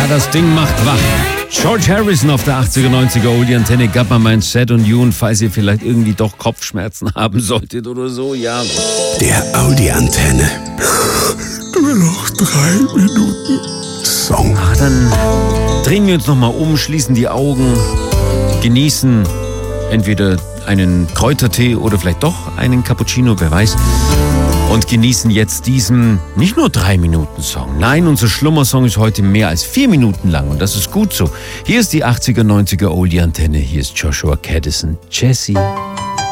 Ja, das Ding macht wach. George Harrison auf der 80er, 90er Oldie Antenne, gab mal mein Set und You, falls ihr vielleicht irgendwie doch Kopfschmerzen haben solltet oder so, ja. Der Audi Antenne. Nur noch 3 Minuten Song. Ach, dann drehen wir uns nochmal um, schließen die Augen, genießen entweder einen Kräutertee oder vielleicht doch einen Cappuccino, wer weiß. Und genießen jetzt diesen nicht nur 3-Minuten-Song. Nein, unser Schlummersong ist heute mehr als 4 Minuten lang und das ist gut so. Hier ist die 80er, 90er Oldie Antenne. Hier ist Joshua Caddison, Jessie.